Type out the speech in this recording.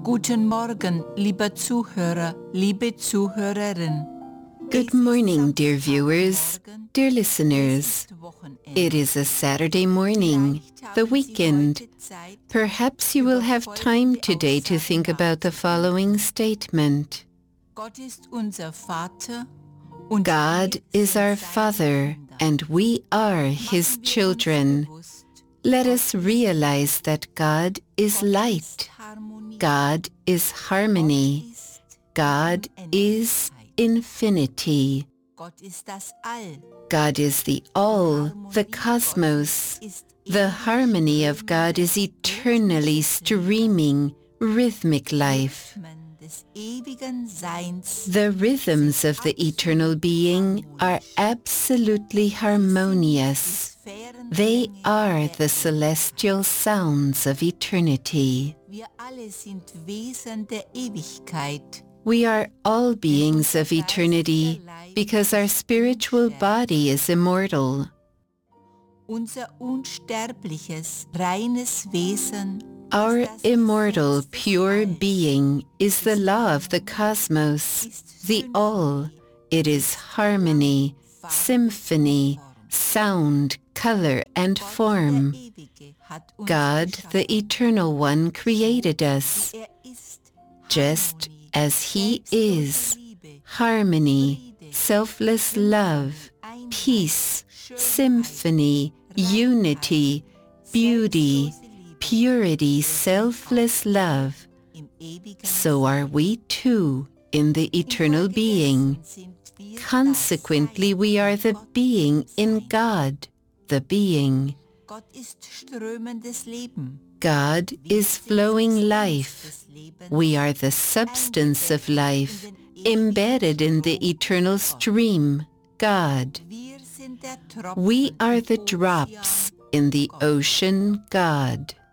Guten Morgen, lieber Zuhörer, liebe Zuhörerin. Good morning, dear viewers, dear listeners. It is a Saturday morning, the weekend. Perhaps you will have time today to think about the following statement. God is our Father, and we are His children. Let us realize that God is light. God is harmony. God is infinity. God is the all, the cosmos. The harmony of God is eternally streaming, rhythmic life. The rhythms of the eternal being are absolutely harmonious. They are the celestial sounds of eternity. We are all beings of eternity because our spiritual body is immortal. Our immortal, pure being is the law of the cosmos, the all. It is harmony, symphony, sound, color, and form. God, the Eternal One, created us just as He is. Harmony, selfless love, peace, symphony, unity, beauty, purity, selfless love. So are we too in the eternal being. Consequently, we are the being in God, the being. God is flowing life. We are the substance of life, embedded in the eternal stream, God. We are the drops in the ocean, God.